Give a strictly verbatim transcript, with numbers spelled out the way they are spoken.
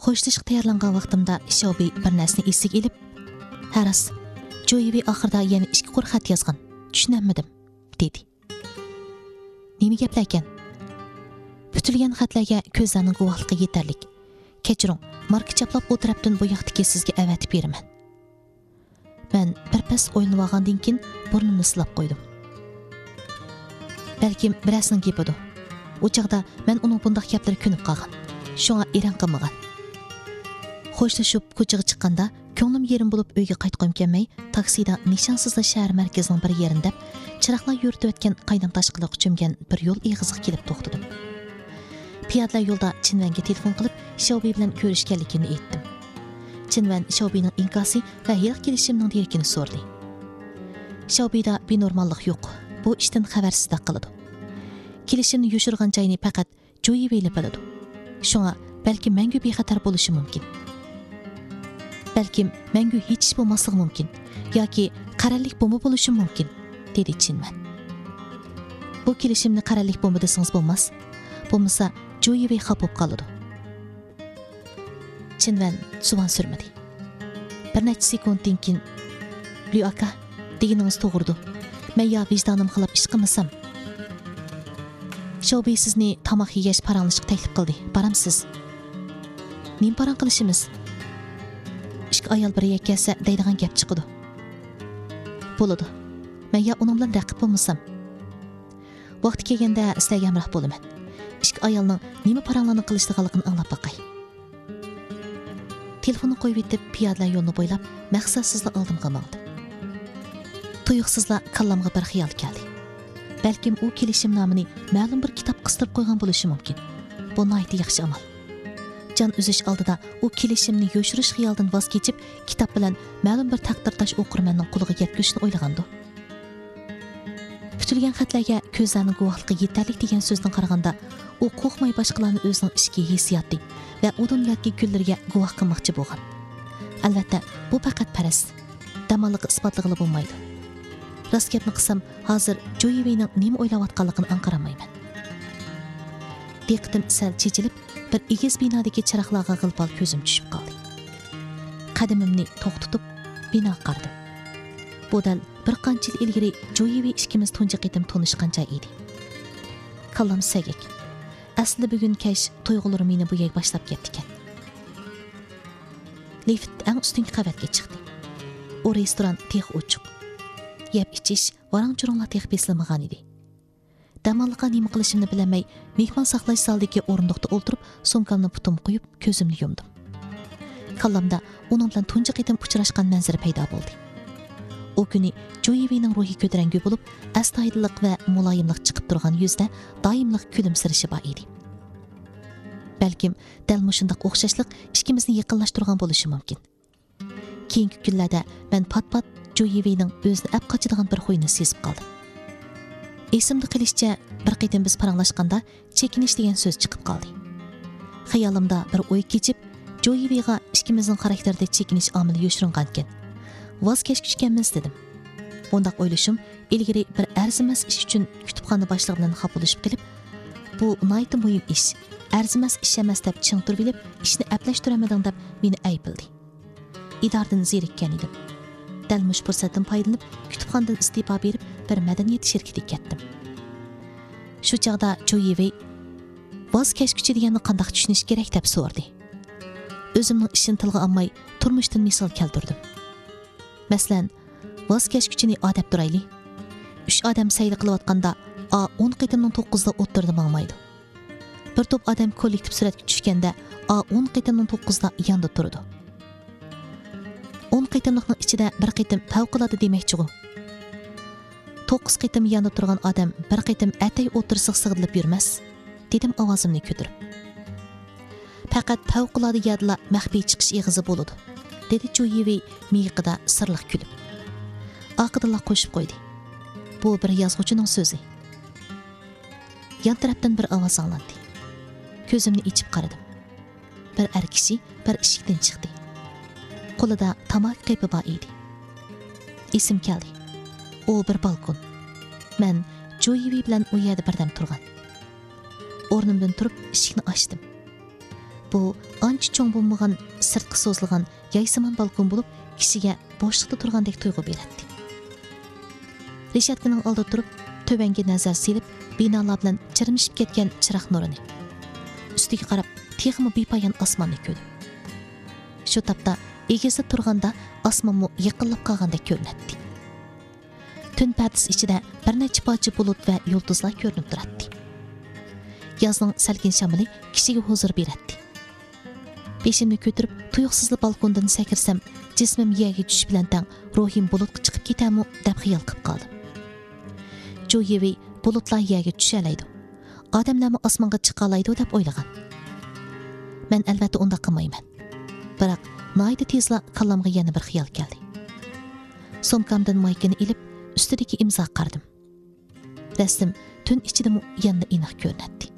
Xo'shlashib tayyorlangan vaqtimda Shelby bir narsani esiga ilib, "Haras, Joey oxirida yana ikki qo'r xat yozgan. Tushunmadim", dedi. "Nima gaplar ekan?" Putilgan xatlarga ko'zlarning guvohligi yetarlik. Kechiring, marka chaplab o'tiribdan bu yoqdagi sizga avatib beraman. Men bir pas o'ylanib olgandan keyin burnimni silab qo'ydim. Balkim birasning gapidir. O chaqda men uning bunday gaplari ko'nib qolgan. Shunga eran qilmagan. Xo'shlashib ko'chaga chiqqanda ko'nglim yerim bo'lib uyga qaytqim kelmay, taksida nishonsizda shahar markazining bir yerida chiroqlar yuritib o'tgan qaynam tashqiliq cho'mgan bir yo'l eg'iziga kelib to'xtadim. Piyodalar yo'lda Chinvanga telefon qilib, Shelby bilan ko'rishganligini aytdim. Chinvan Shelbyning inkosi va yil kelishimning derekini so'rdi. Shelbyda benormallik yo'q. Bu ishdan xabarsizlik qiladi. Kelishimni yoshirgan joyini faqat Joey bilib biladi. Shunga balki mangu bexatar bo'lishi mumkin. Balkim mangu hech ish bo'lmasligi mumkin yoki qarallik bomba bo'lishi mumkin, dedi Chinvan. Bu kelishimni qarallik bomba desangiz bo'lmas. Bo'lmasa Joey xafa bo'lib qoladi. Chinvan suvan surmadi. Bir necha sekunddan keyin "Li aka, deganingiz to'g'ridir. Men yo vijdonim xilab ish qilmasam, Shelby sizni tamoq yegash paranglashga taklif qildi. Baramsiz?" "Men parang qilishimiz? Ikki ayol bir kelsa deydigan gap chiqadi." "Bo'ladi. Men yo uning bilan raqib bo'lmasam, vaqti kelganda sizlarga hamroh bo'laman. Ikki ayolning nima paranglarni qilishdiganligini anglab boqay." Telefonni qo'yib etib, piyodalar yo'lni bo'ylab maqsadsizla oldimga mangdim. Tuyuqsizla kallamga bir xiyol keldi. Balkim u kelishimnomini ma'lum bir kitob qistirib qo'ygan bo'lishi mumkin. Bu nihoyatda yaxshi amal. Jon uzish oldida u kelishimni yoshirish xiyoldan voz kechib, kitob bilan ma'lum bir taqdirdosh o'qirmanning quliga yetkazishni o'ylagandi. Putilgan xatlarga ko'zlarning guvohligi yetarlik degan so'zdan qaraganda, u qo'rqmay boshqalarni o'zining ishki hissiyoti va u dunyodagi kunlarga guvoh qilmoqchi bo'lgan. Albatta, bu faqat paras. Damalliqni isbotlag'ili bo'lmaydi. Rost gapni qilsam, hozir Joey'ning nima o'ylayotganligini anqaramayman. Diqqatim sal chechilib, bir egiz binodagi chiroqlarga g'ilpal ko'zim tushib qoldi. Qadamimni to'xtatib, bino qardim. Bu dal bir qancha yil ilgari Joey ikkimiz tunji qitim tanishgan joy edi. Kallam sagak. Aslida bugun kesh tuyg'ularim meni bu yerga boshlab ketdi ekan. Lift eng ustungi qavatga chiqdi. O restoran tex ochiq. Yeb ichish varang-churanglar tex besilmagan edi. Damalliqqa nima qilishimni bilmay, mehmon saqlash zalidagi o'rindiqda o'tirib, sumkamni putum qo'yib, ko'zimni yumdim. Kallamda uning bilan tunji qitim uchrashgan manzara paydo bo'ldi. O kuni Joey'ning ruhi ko'tarangi bo'lib, astoydillik va muloyimlik chiqib turgan yuzda doimlik kulimsirishi bor edi. Balkim dal mushundaq o'xshashlik ikkimizni yaqinlashtirgan bo'lishi mumkin. Keyingi kunlarda men pat-pat Joey'ning o'zini ap qochadigan bir xo'yini sezib qoldim. Esimda qilishcha bir qitim biz paranglashganda chekinish degan so'z chiqib qoldi. Xayolimda bir o'y kechib, Joey'ga ikkimizning xarakterida chekinish omili yo'shiringan ekan. Voz kechishganmiz dedim. Bundaq o'ylashim ilgari bir arzimas ish uchun kutubxona boshlig'i bilan xaplashib qilib, bu nihoyatda muhim ish, arzimas ish emas deb ching turib bilib, ishni aplashtiramadim deb meni aybladi. Idordan zerikkan edim. Dal mush fursatdan foydalanib, kutubxonadan istifa berib, bir madaniyat shirkatiga ketdim. Shu chaqda Joey voz kechguchi deganni qanday tushunish kerak deb so'radi. O'zimning ishini tilga olmay, turmushdan misol keltirdim. Masalan, voz kechguchini odab turayli. uch odam sayli qilayotganda A o'n qitimning to'qqizida o'tirdi mangmaydi. Bir to'p odam kollektiv suratga tushganda A o'n qitimning to'qqizida yonda turdi. o'n qitimlikning ichida bir qitim favqulodda demakchi-ku. to'qqiz qitim yonda turgan odam bir qitim atay o'tirsiq sig'ilib yurmas, dedim ovozimni ko'tarib. Faqat favqulodda yadla maxfiy chiqish eg'izi bo'ladi, dedi Joey miyiqida sirliq kulib. Aqidillah qo'shib qo'ydi. Bu bir yozuvchining so'zi. Yan tarafdan bir ovoz anglandi. Ko'zimni ichib qaradim. Bir er kishi bir eshikdan chiqdi. Qo'lida tamok qaypi bor edi. Esim keldi. U bir balkon. Men Joey bilan u yerda birdam turgan. O'rnimdan turib eshikni ochdim. bu ancha cho'ng bo'lmagan sirtqi so'zilgan yaysimon balkon bo'lib kishiga bo'shliqda turgandek tuyg'u beradi. Reshatkaning oldida turib tövanga nazar silib binolar bilan chirmishib ketgan chiroq nurini, ustiga qarab texmi bepoyon osmonni ko'rdi. Shu tapda egizda turganda osmonmu yiqilib qolgandek ko'rinadi. Tun pardasi ichida bir necha parcha bulut va yulduzlar ko'rinib turadi. Yozning salqin shamoli kishiga huzur beradi. Beshimni ko'tarib tuyuqsizli balkondan sakirsam, jismim yerga tushish bilan tang ruhim bulutga chiqib ketamu deb xiyol qilib qoldim. Jo yevi bulutlar yerga tushalaydi. Odamlarmi osmonga chiqalaydi deb o'ylagan. Men albatta unda qilmayman. Biroq noyda tezla kallamga yana bir xiyol keldi. Somkamdan maykini ilib, ustidagi imzo qardim. Rasm tun ichida yana aniq ko'rinadi.